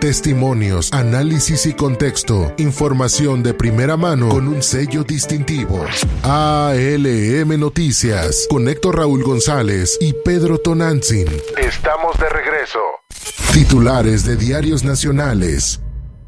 Testimonios, análisis y contexto. Información de primera mano con un sello distintivo. ALM Noticias, con Héctor Raúl González y Pedro Tonantzin. Estamos de regreso. Titulares de diarios nacionales.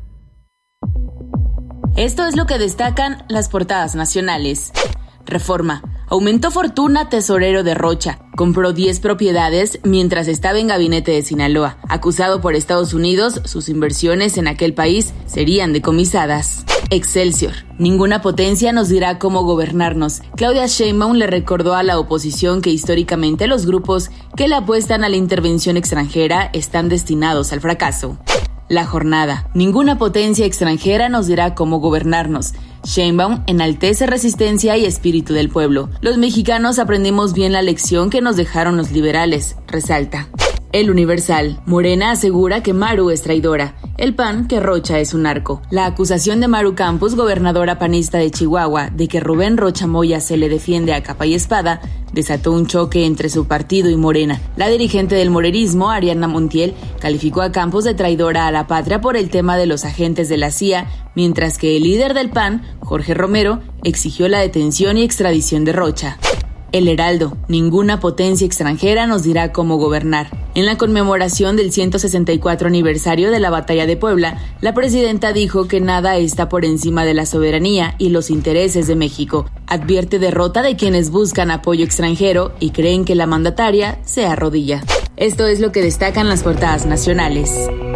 Esto es lo que destacan las portadas nacionales. Reforma. Aumentó fortuna tesorero de Rocha. Compró 10 propiedades mientras estaba en gabinete de Sinaloa. Acusado por Estados Unidos, sus inversiones en aquel país serían decomisadas. Excelsior. Ninguna potencia nos dirá cómo gobernarnos. Claudia Sheinbaum le recordó a la oposición que históricamente los grupos que le apuestan a la intervención extranjera están destinados al fracaso. La Jornada. Ninguna potencia extranjera nos dirá cómo gobernarnos. Sheinbaum enaltece resistencia y espíritu del pueblo. Los mexicanos aprendimos bien la lección que nos dejaron los liberales, resalta. El Universal. Morena asegura que Maru es traidora. El PAN que Rocha es un narco. La acusación de Maru Campos, gobernadora panista de Chihuahua, de que Rubén Rocha Moya se le defiende a capa y espada, desató un choque entre su partido y Morena. La dirigente del morerismo, Ariadna Montiel, calificó a Campos de traidora a la patria por el tema de los agentes de la CIA, mientras que el líder del PAN, Jorge Romero, exigió la detención y extradición de Rocha. El Heraldo. Ninguna potencia extranjera nos dirá cómo gobernar. En la conmemoración del 164 aniversario de la Batalla de Puebla, la presidenta dijo que nada está por encima de la soberanía y los intereses de México. Advierte derrota de quienes buscan apoyo extranjero y creen que la mandataria se arrodilla. Esto es lo que destacan las portadas nacionales.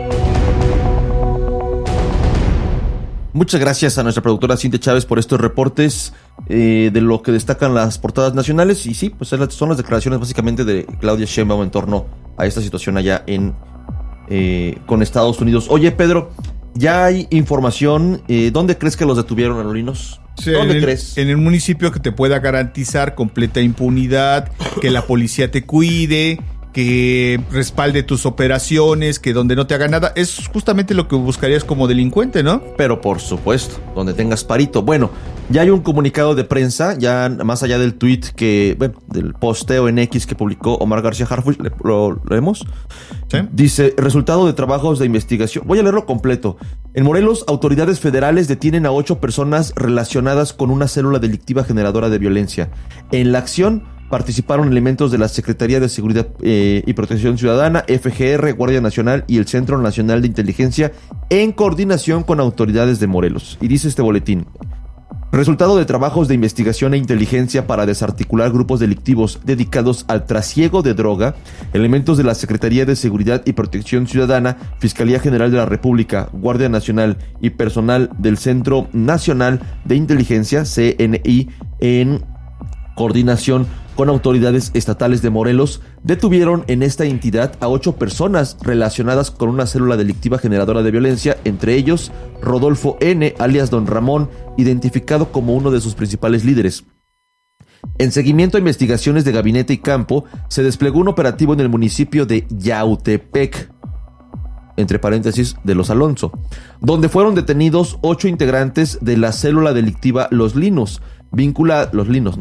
Muchas gracias a nuestra productora Cintia Chávez por estos reportes de lo que destacan las portadas nacionales. Y sí, pues son las declaraciones básicamente de Claudia Sheinbaum en torno a esta situación allá con Estados Unidos. Oye, Pedro, ya hay información. ¿Dónde crees que los detuvieron, Anolinos? Sí, ¿Dónde crees? En el municipio que te pueda garantizar completa impunidad, que la policía te cuide, que respalde tus operaciones, que donde no te haga nada. Es justamente lo que buscarías como delincuente, ¿no? Pero por supuesto, donde tengas parito. Bueno, ya hay un comunicado de prensa, ya más allá del tweet del posteo en X que publicó Omar García Harfuch, ¿lo leemos? ¿Sí? Dice, resultado de trabajos de investigación. Voy a leerlo completo. En Morelos, autoridades federales detienen a 8 personas relacionadas con una célula delictiva generadora de violencia. En la acción participaron elementos de la Secretaría de Seguridad y Protección Ciudadana, FGR, Guardia Nacional y el Centro Nacional de Inteligencia en coordinación con autoridades de Morelos. Y dice este boletín: resultado de trabajos de investigación e inteligencia para desarticular grupos delictivos dedicados al trasiego de droga, elementos de la Secretaría de Seguridad y Protección Ciudadana, Fiscalía General de la República, Guardia Nacional y personal del Centro Nacional de Inteligencia, CNI, en coordinación con autoridades estatales de Morelos, detuvieron en esta entidad a 8 personas relacionadas con una célula delictiva generadora de violencia, entre ellos Rodolfo N., alias Don Ramón, identificado como uno de sus principales líderes. En seguimiento a investigaciones de gabinete y campo, se desplegó un operativo en el municipio de Yautepec, entre paréntesis, de Los Alonso, donde fueron detenidos 8 integrantes de la célula delictiva Los Linos, vinculada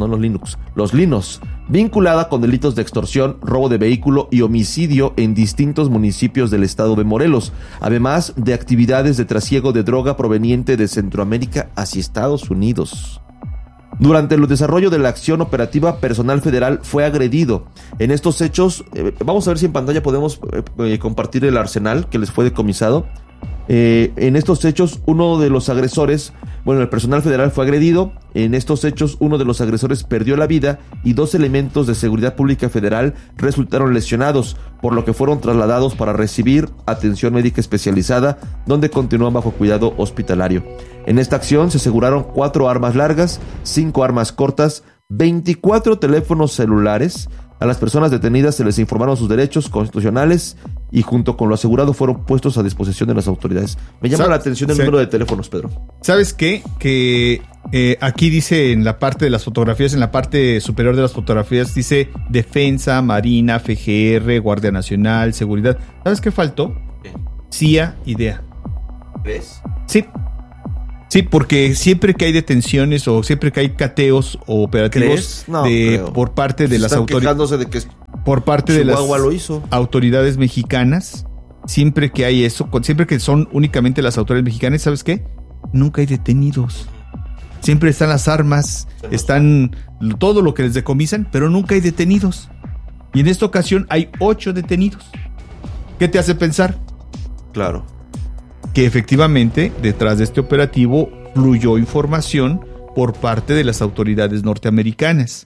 con delitos de extorsión, robo de vehículo y homicidio en distintos municipios del estado de Morelos, además de actividades de trasiego de droga proveniente de Centroamérica hacia Estados Unidos. Durante el desarrollo de la acción operativa, personal federal fue agredido. En estos hechos, vamos a ver si en pantalla podemos compartir el arsenal que les fue decomisado. En estos hechos, el personal federal fue agredido. En estos hechos, uno de los agresores perdió la vida y 2 elementos de seguridad pública federal resultaron lesionados, por lo que fueron trasladados para recibir atención médica especializada, donde continúan bajo cuidado hospitalario. En esta acción se aseguraron 4 armas largas, 5 armas cortas, 24 teléfonos celulares. A las personas detenidas se les informaron sus derechos constitucionales y junto con lo asegurado fueron puestos a disposición de las autoridades. Me llama la atención el número de teléfonos, Pedro. ¿Sabes qué? Que aquí dice en la parte de las fotografías, en la parte superior de las fotografías, dice Defensa, Marina, FGR, Guardia Nacional, Seguridad. ¿Sabes qué faltó? ¿Qué? CIA y DEA. ¿Ves? Sí. Sí, porque siempre que hay detenciones o siempre que hay cateos o operativos por parte de las autoridades, de que por parte Chihuahua de las lo hizo. Autoridades mexicanas, siempre que hay eso, siempre que son únicamente las autoridades mexicanas, ¿sabes qué? Nunca hay detenidos. Siempre están las armas, están todo lo que les decomisan, pero nunca hay detenidos. Y en esta ocasión hay 8 detenidos. ¿Qué te hace pensar? Claro. Que efectivamente detrás de este operativo fluyó información por parte de las autoridades norteamericanas.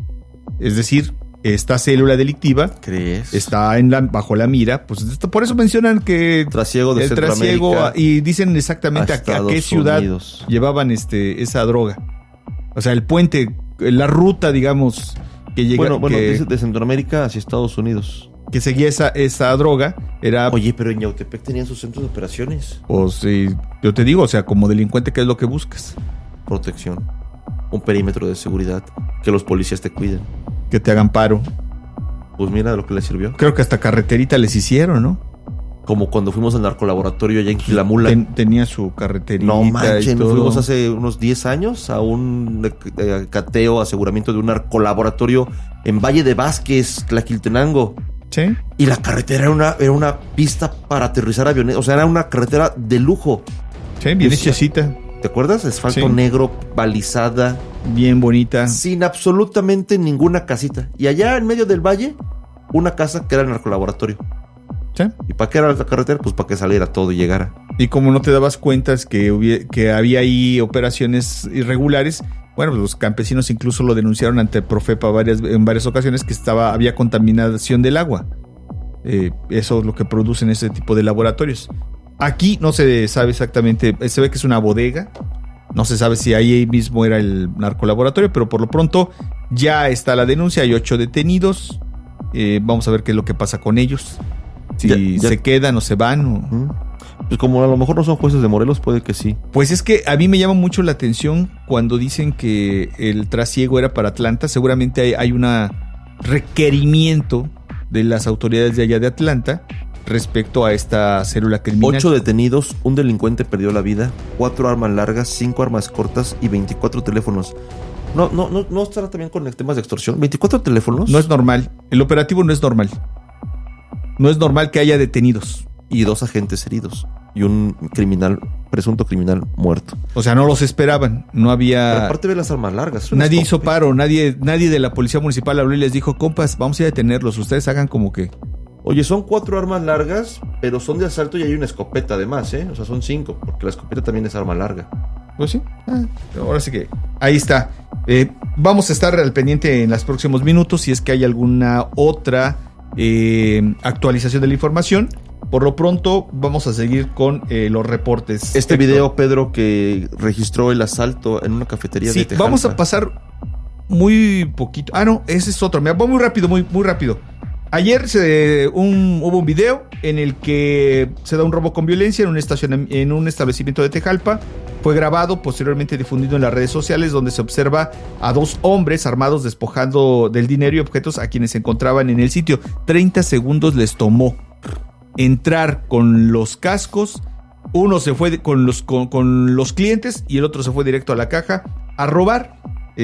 Es decir, esta célula delictiva ¿crees? Está bajo la mira, pues por eso mencionan que trasiego de Centroamérica y dicen exactamente a qué ciudad Unidos llevaban esa droga. O sea, el puente, la ruta, digamos, que llega. Bueno, dice de Centroamérica hacia Estados Unidos. Que seguía esa droga era. Oye, pero en Yautepec tenían sus centros de operaciones. Pues sí, yo te digo, o sea, como delincuente, ¿qué es lo que buscas? Protección, un perímetro de seguridad, que los policías te cuiden. Que te hagan paro. Pues mira lo que les sirvió. Creo que hasta carreterita les hicieron, ¿no? Como cuando fuimos al narcolaboratorio allá en Quilamula. Tenía su carreterita. No manchen, y todo. fuimos hace unos 10 años a un cateo, aseguramiento de un narcolaboratorio en Valle de Vázquez, Tlaquiltenango. Sí. Y la carretera era una pista para aterrizar aviones. O sea, era una carretera de lujo. Sí, bien hechecita. ¿Te acuerdas? Asfalto negro, balizada. Bien bonita. Sin absolutamente ninguna casita. Y allá en medio del valle, una casa que era el narcolaboratorio. ¿Sí? ¿Y para qué era la carretera? Pues para que saliera todo y llegara. Y como no te dabas cuenta que había ahí operaciones irregulares, bueno, pues los campesinos incluso lo denunciaron ante Profepa en varias ocasiones que había contaminación del agua. Eso es lo que producen ese tipo de laboratorios. Aquí no se sabe exactamente, se ve que es una bodega, no se sabe si ahí mismo era el narcolaboratorio, pero por lo pronto ya está la denuncia, hay 8 detenidos, vamos a ver qué es lo que pasa con ellos, si se quedan o se van. Pues como a lo mejor no son jueces de Morelos, puede que sí. Pues es que a mí me llama mucho la atención cuando dicen que el trasiego era para Atlanta, seguramente hay un requerimiento de las autoridades de allá de Atlanta respecto a esta célula criminal. 8 detenidos, un delincuente perdió la vida, 4 armas largas, 5 armas cortas y 24 teléfonos. No estará también con temas de extorsión. 24 teléfonos. No es normal. El operativo no es normal. No es normal que haya detenidos. Y 2 agentes heridos. Y un presunto criminal muerto. O sea, no los esperaban. No había. Pero aparte de las armas largas. Nadie hizo paro. Nadie de la policía municipal habló y les dijo: compas, vamos a ir a detenerlos. Ustedes hagan como que. Oye, son 4 armas largas, pero son de asalto y hay una escopeta además, ¿eh? O sea, son 5, porque la escopeta también es arma larga. Pues sí. Ahora sí que ahí está. Vamos a estar al pendiente en los próximos minutos si es que hay alguna otra actualización de la información. Por lo pronto vamos a seguir con los reportes. Este video, Pedro, que registró el asalto en una cafetería de Tejalpa. Vamos a pasar muy poquito. No, ese es otro. Mira, va muy rápido, muy rápido. Ayer hubo un video en el que se da un robo con violencia en un establecimiento de Tejalpa. Fue grabado, posteriormente difundido en las redes sociales, donde se observa a 2 hombres armados despojando del dinero y objetos a quienes se encontraban en el sitio. 30 segundos les tomó entrar con los cascos. Uno se fue con los clientes y el otro se fue directo a la caja a robar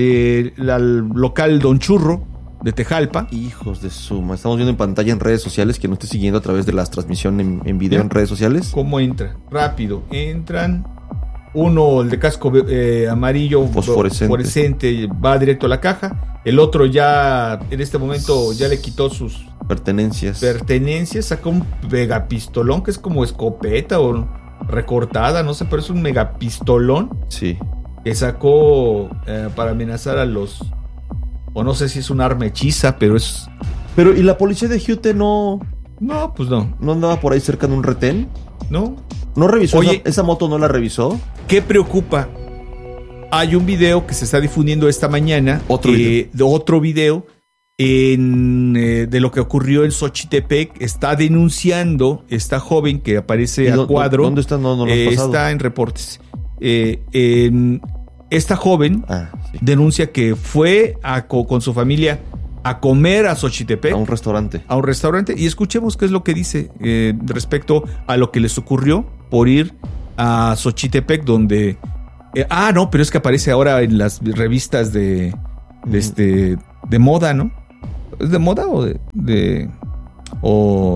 al local Don Churro de Tejalpa. Hijos de suma. Estamos viendo en pantalla en redes sociales, que no esté siguiendo a través de las transmisiones en video en redes sociales. ¿Cómo entran? Rápido. Entran. Uno, el de casco amarillo fosforescente, va directo a la caja. El otro ya, en este momento, ya le quitó sus pertenencias. Sacó un megapistolón que es como escopeta o recortada, no sé, pero es un megapistolón. Sí. Que sacó para amenazar a los... O no sé si es un arma hechiza, pero es... Pero, ¿y la policía de Jute no...? No, pues no. ¿No andaba por ahí cerca de un retén? No. ¿No revisó? Oye, esa moto no la revisó? ¿Qué preocupa? Hay un video que se está difundiendo esta mañana. Otro video de lo que ocurrió en Xochitepec. Está denunciando esta joven que aparece a cuadro. ¿Dónde está? No lo has pasado. Está en reportes. Esta joven denuncia que fue con su familia a comer a Xochitepec. A un restaurante. Y escuchemos qué es lo que dice respecto a lo que les ocurrió por ir a Xochitepec, donde... pero es que aparece ahora en las revistas de moda, ¿no? ¿Es de moda o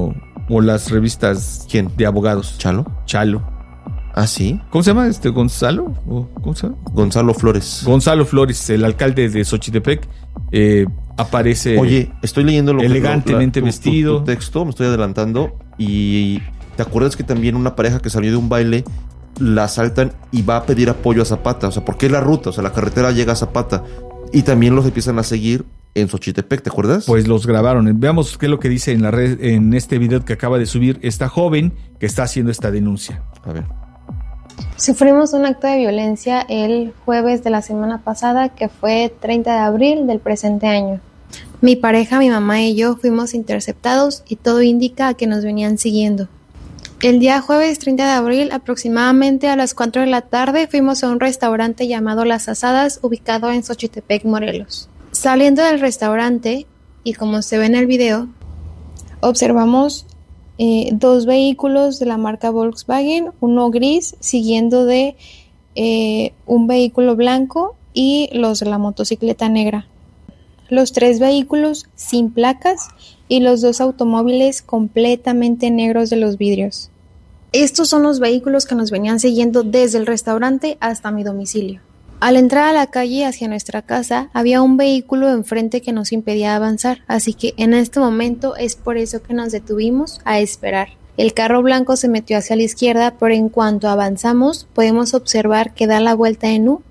O las revistas ¿Quién? de abogados. ¿Chalo? Chalo. Ah, sí. ¿Cómo se llama ¿Gonzalo? ¿Cómo se llama? Gonzalo Flores. Gonzalo Flores, el alcalde de Xochitepec, aparece. Oye, estoy leyendo elegantemente vestido. Tu texto, me estoy adelantando. Y ¿te acuerdas que también una pareja que salió de un baile la asaltan y va a pedir apoyo a Zapata? O sea, ¿por qué la ruta? O sea, la carretera llega a Zapata. Y también los empiezan a seguir en Xochitepec, ¿te acuerdas? Pues los grabaron. Veamos qué es lo que dice en la red, en este video que acaba de subir esta joven que está haciendo esta denuncia. A ver. Sufrimos un acto de violencia el jueves de la semana pasada, que fue 30 de abril del presente año. Mi pareja, mi mamá y yo fuimos interceptados y todo indica a que nos venían siguiendo. El día jueves 30 de abril, aproximadamente a las 4 de la tarde, fuimos a un restaurante llamado Las Asadas, ubicado en Xochitepec, Morelos. Saliendo del restaurante, y como se ve en el video, observamos 2 vehículos de la marca Volkswagen, uno gris, siguiendo de un vehículo blanco y los de la motocicleta negra. Los 3 vehículos sin placas y los 2 automóviles completamente negros de los vidrios. Estos son los vehículos que nos venían siguiendo desde el restaurante hasta mi domicilio. Al entrar a la calle hacia nuestra casa, había un vehículo enfrente que nos impedía avanzar, así que en este momento es por eso que nos detuvimos a esperar. El carro blanco se metió hacia la izquierda, pero en cuanto avanzamos, podemos observar que da la vuelta en U.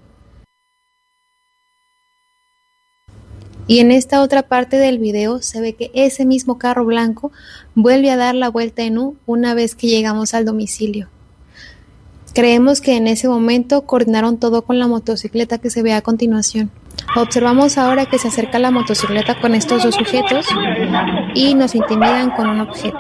Y en esta otra parte del video se ve que ese mismo carro blanco vuelve a dar la vuelta en U una vez que llegamos al domicilio. Creemos que en ese momento coordinaron todo con la motocicleta que se ve a continuación. Observamos ahora que se acerca la motocicleta con estos 2 sujetos y nos intimidan con un objeto.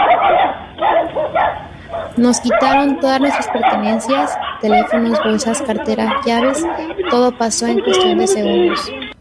Nos quitaron todas nuestras pertenencias, teléfonos, bolsas, cartera, llaves. Todo pasó en cuestión de segundos.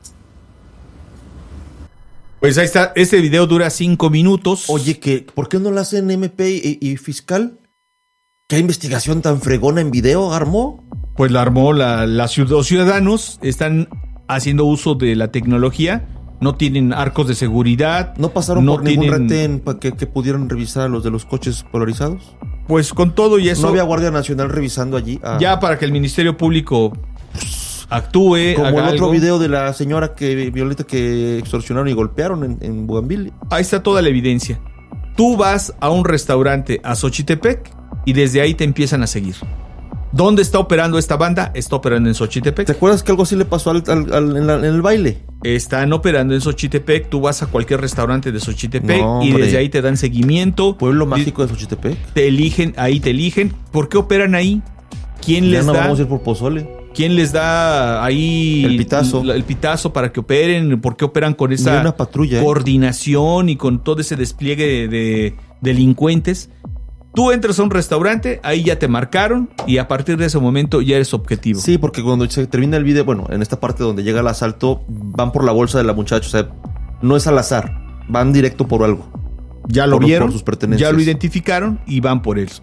Pues ahí está, este video dura 5 minutos. Oye, ¿por qué no lo hacen MP y fiscal? ¿Qué investigación tan fregona en video armó? Pues la armó los ciudadanos, están haciendo uso de la tecnología, no tienen arcos de seguridad. ¿No pasaron por ningún retén para que pudieran revisar los de los coches polarizados? Pues con todo y eso... ¿No había Guardia Nacional revisando allí? Ya para que el Ministerio Público actúe, como haga el otro algo. video de la señora Violeta que extorsionaron y golpearon en Bugambil. Ahí está toda la evidencia. Tú vas a un restaurante a Xochitepec y desde ahí te empiezan a seguir. ¿Dónde está operando esta banda? Está operando en Xochitepec. ¿Te acuerdas que algo así le pasó en el baile? Están operando en Xochitepec. Tú vas a cualquier restaurante de Xochitepec No, y desde ahí te dan seguimiento. Pueblo mágico de Xochitepec. Te eligen. ¿Por qué operan ahí? ¿Quién les ya no da? Vamos a ir por pozole. ¿Quién les da ahí el pitazo para que operen? ¿Por qué operan con esa una patrulla, coordinación y con todo ese despliegue de delincuentes? Tú entras a un restaurante, ahí ya te marcaron y a partir de ese momento ya eres objetivo. Sí, porque cuando se termina el video, bueno, en esta parte donde llega el asalto, van por la bolsa de la muchacha, o sea, no es al azar, van directo por algo. Ya lo vieron, por sus pertenencias. Ya lo identificaron y van por eso.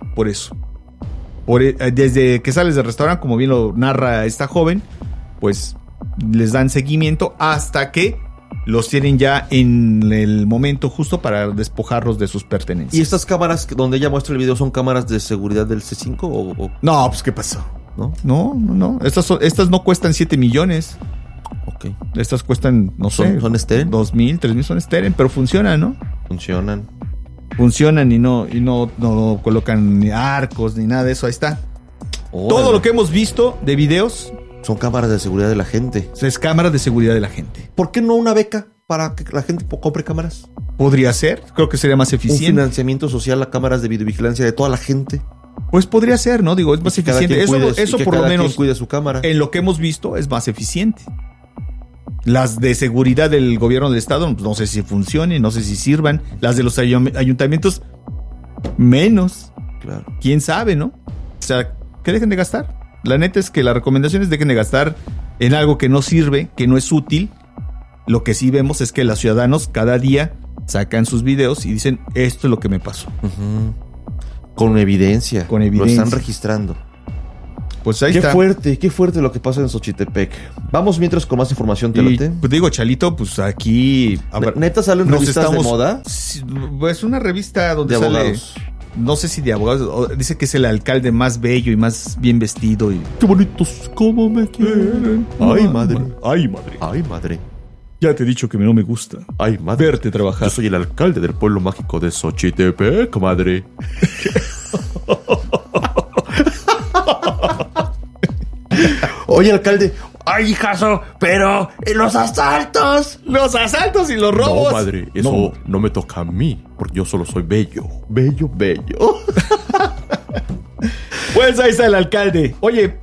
Desde que sales del restaurante, como bien lo narra esta joven, pues les dan seguimiento hasta que los tienen ya en el momento justo para despojarlos de sus pertenencias. ¿Y estas cámaras donde ella muestra el video son cámaras de seguridad del C5 o...? No, pues ¿qué pasó? ¿No? No. Estas no cuestan 7 millones. Ok. Estas cuestan, no sé. ¿Son Steren? 2,000, 3,000 son Steren, pero funcionan, ¿no? Funcionan y no colocan ni arcos ni nada de eso. Ahí está. Órale. Todo lo que hemos visto de videos son cámaras de seguridad de la gente. Es cámaras de seguridad de la gente. ¿Por qué no una beca para que la gente compre cámaras? Podría ser, creo que sería más eficiente. Un financiamiento social a cámaras de videovigilancia de toda la gente. Pues podría ser, ¿no? Digo, es más eficiente. Eso por lo menos cuide su cámara. En lo que hemos visto es más eficiente. Las de seguridad del gobierno del estado, pues no sé si funcionen, no sé si sirvan. Las de los ayuntamientos, menos. Claro. ¿Quién sabe, no? O sea, que dejen de gastar. La neta es que la recomendación es dejen de gastar en algo que no sirve, que no es útil. Lo que sí vemos es que los ciudadanos cada día sacan sus videos y dicen, esto es lo que me pasó. Con evidencia. Con evidencia. Lo están registrando. Pues ahí Qué está. fuerte lo que pasa en Xochitepec. Vamos mientras con más información, ¿te Y, late? pues digo, Chalito, pues aquí... a ver, ¿Neta salen nos revistas de estamos- moda? Sí, pues una revista donde De sale... abogados. No sé si de abogados. Dice que es el alcalde más bello y más bien vestido. Y qué bonitos, cómo me quieren. Ay, madre. Ay, madre. Ay, madre. Ya te he dicho que no me gusta Ay, madre. verte trabajar. Yo soy el alcalde del pueblo mágico de Xochitepec, madre. Oye, alcalde. Ay, hijazo, pero en los asaltos. Los asaltos y los robos. No, madre, eso no me toca a mí, porque yo solo soy bello. Bello, bello. Pues ahí está el alcalde. Oye,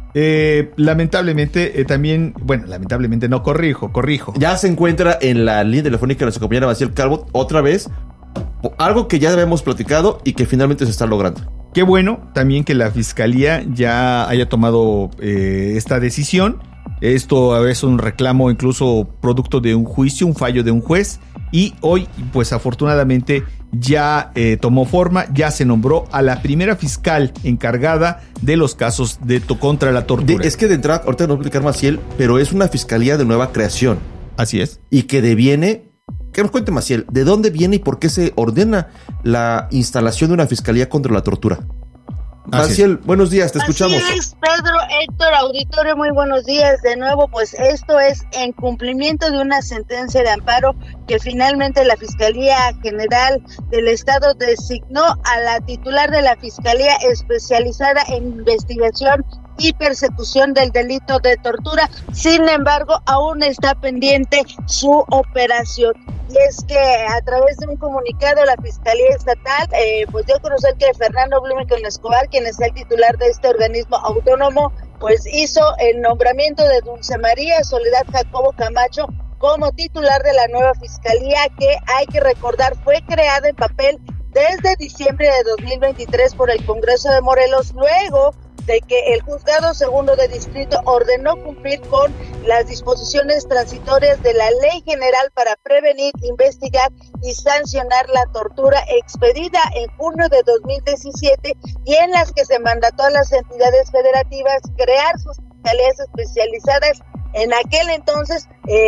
lamentablemente también... Bueno, lamentablemente no, corrijo. Ya se encuentra en la línea telefónica nuestra compañera Maciel Calvo, otra vez. Algo que ya habíamos platicado y que finalmente se está logrando. Qué bueno también que la fiscalía ya haya tomado esta decisión. Esto es un reclamo incluso producto de un juicio, un fallo de un juez. Y hoy, pues afortunadamente, ya tomó forma, ya se nombró a la primera fiscal encargada de los casos contra la tortura. Es que de entrada, ahorita no voy a explicar Maciel, pero es una fiscalía de nueva creación. Así es. Y que deviene... Que nos cuente Maciel, ¿de dónde viene y por qué se ordena la instalación de una fiscalía contra la tortura? Maciel, buenos días, te escuchamos. Así es, Pedro, Héctor, auditorio, muy buenos días de nuevo. Pues esto es en cumplimiento de una sentencia de amparo que finalmente la Fiscalía General del Estado designó a la titular de la Fiscalía Especializada en Investigación y Persecución del Delito de Tortura. Sin embargo, aún está pendiente su operación. Y es que a través de un comunicado la Fiscalía Estatal pues dio a conocer que Fernando Blumenthal Escobar, quien es el titular de este organismo autónomo, pues hizo el nombramiento de Dulce María Soledad Jacobo Camacho como titular de la nueva Fiscalía, que hay que recordar fue creada en papel desde diciembre de 2023 por el Congreso de Morelos, luego de que el Juzgado Segundo de Distrito ordenó cumplir con las disposiciones transitorias de la Ley General para prevenir, investigar y sancionar la tortura expedida en junio de 2017 y en las que se mandató a las entidades federativas crear sus fiscalías especializadas en aquel entonces,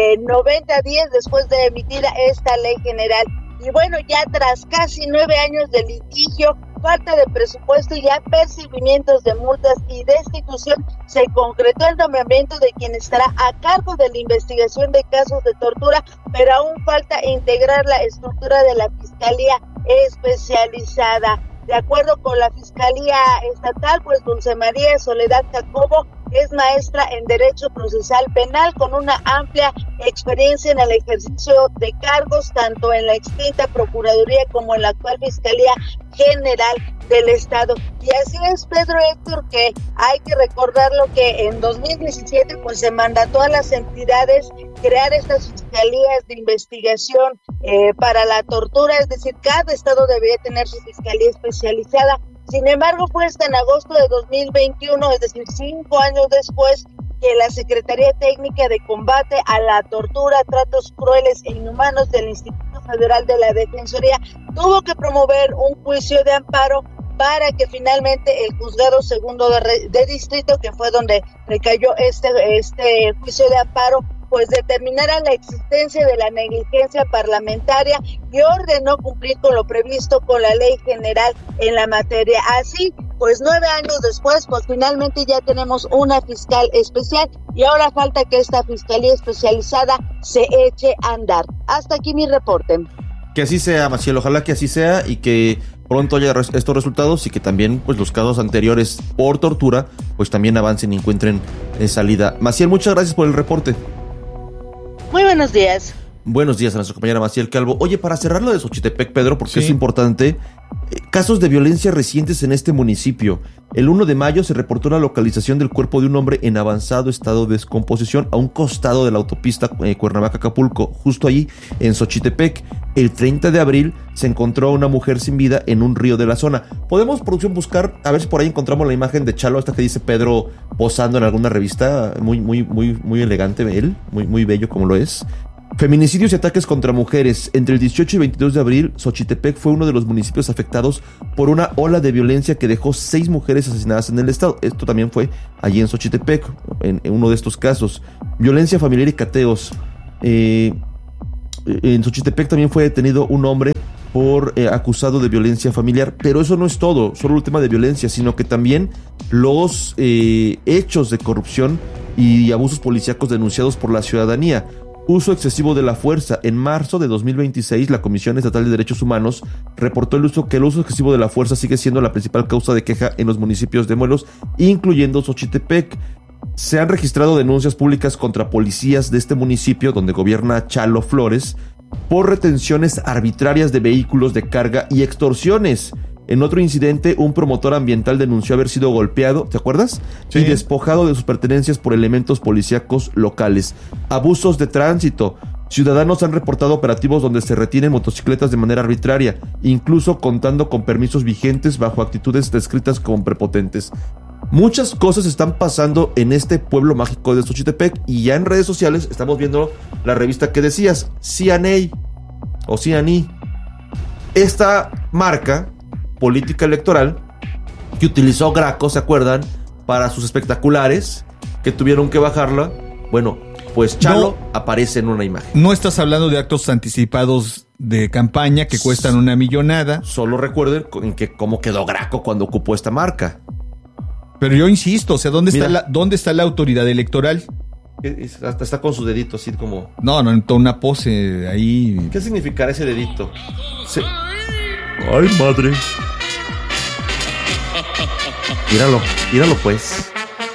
90 días después de emitida esta Ley General. Y bueno, ya tras casi 9 años de litigio, falta de presupuesto y apercibimientos de multas y destitución, se concretó el nombramiento de quien estará a cargo de la investigación de casos de tortura, pero aún falta integrar la estructura de la Fiscalía Especializada. De acuerdo con la Fiscalía Estatal, pues Dulce María Soledad Jacobo es maestra en Derecho Procesal Penal con una amplia experiencia en el ejercicio de cargos tanto en la extinta Procuraduría como en la actual Fiscalía General del Estado. Y así es, Pedro, Héctor, que hay que recordarlo que en 2017 pues se mandató a las entidades crear estas fiscalías de investigación para la tortura, es decir, cada estado debería tener su fiscalía especializada. Sin embargo, fue hasta en agosto de 2021, es decir, 5 años después, que la Secretaría Técnica de Combate a la Tortura, Tratos Crueles e Inhumanos del Instituto Federal de la Defensoría tuvo que promover un juicio de amparo para que finalmente el Juzgado Segundo de Distrito, que fue donde recayó este juicio de amparo, pues determinara la existencia de la negligencia parlamentaria y ordenó cumplir con lo previsto con la Ley General en la materia. Así, pues 9 años después, pues finalmente ya tenemos una fiscal especial y ahora falta que esta fiscalía especializada se eche a andar. Hasta aquí mi reporte. Que así sea, Maciel, ojalá que así sea y que pronto haya estos resultados y que también pues los casos anteriores por tortura pues también avancen y encuentren salida. Maciel, muchas gracias por el reporte. Muy buenos días. Buenos días a nuestra compañera Maciel Calvo. Oye, para cerrar lo de Xochitepec, Pedro, porque Sí. es importante, casos de violencia recientes en este municipio. El 1 de mayo se reportó la localización del cuerpo de un hombre en avanzado estado de descomposición a un costado de la autopista Cuernavaca-Acapulco, justo allí en Xochitepec. El 30 de abril se encontró a una mujer sin vida en un río de la zona. ¿Podemos, producción, buscar, a ver si por ahí encontramos la imagen de Chalo, esta que dice Pedro posando en alguna revista? Muy elegante él, muy bello como lo es. Feminicidios y ataques contra mujeres. Entre el 18 y 22 de abril, Xochitepec fue uno de los municipios afectados por una ola de violencia que dejó 6 mujeres asesinadas en el estado. Esto también fue allí en Xochitepec, en uno de estos casos. Violencia familiar y cateos. En Xochitepec también fue detenido un hombre por acusado de violencia familiar, pero eso no es todo, solo el tema de violencia, sino que también los hechos de corrupción y abusos policíacos denunciados por la ciudadanía. Uso excesivo de la fuerza. En marzo de 2026, la Comisión Estatal de Derechos Humanos reportó que el uso excesivo de la fuerza sigue siendo la principal causa de queja en los municipios de Morelos, incluyendo Xochitepec. Se han registrado denuncias públicas contra policías de este municipio, donde gobierna Chalo Flores, por retenciones arbitrarias de vehículos de carga y extorsiones. En otro incidente, un promotor ambiental denunció haber sido golpeado, ¿te acuerdas? Sí. Y despojado de sus pertenencias por elementos policíacos locales. Abusos de tránsito. Ciudadanos han reportado operativos donde se retienen motocicletas de manera arbitraria, incluso contando con permisos vigentes bajo actitudes descritas como prepotentes. Muchas cosas están pasando en este pueblo mágico de Xochitepec, y ya en redes sociales estamos viendo la revista que decías, CNA o CNI. Esta marca política electoral que utilizó Graco, ¿se acuerdan? Para sus espectaculares, que tuvieron que bajarla. Bueno, pues Chalo aparece en una imagen. No estás hablando de actos anticipados de campaña que cuestan una millonada. Solo recuerden en que cómo quedó Graco cuando ocupó esta marca. Pero yo insisto, o sea, ¿dónde está la autoridad electoral? Hasta está con su dedito así como... No, en toda una pose ahí. ¿Qué significará ese dedito? ¡Ay, madre! Míralo pues.